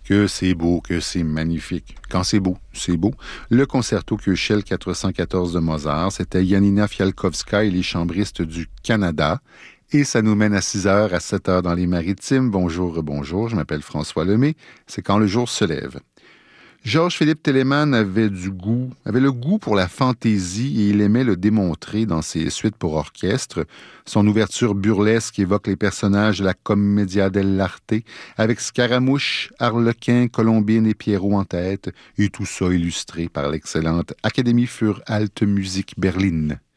Que c'est beau, que c'est magnifique. Quand c'est beau, c'est beau. Le concerto Köchel 414 de Mozart, c'était Janina Fialkowska et les chambristes du Canada. Et ça nous mène à 6h, à 7h dans les Maritimes. Bonjour, bonjour, je m'appelle François Lemay. C'est quand le jour se lève. Georges-Philippe Telemann avait le goût pour la fantaisie et il aimait le démontrer dans ses suites pour orchestre. Son ouverture burlesque évoque les personnages de la Commedia dell'arte, avec Scaramouche, Harlequin, Colombine et Pierrot en tête, et tout ça illustré par l'excellente Académie für Alte Musik Berlin.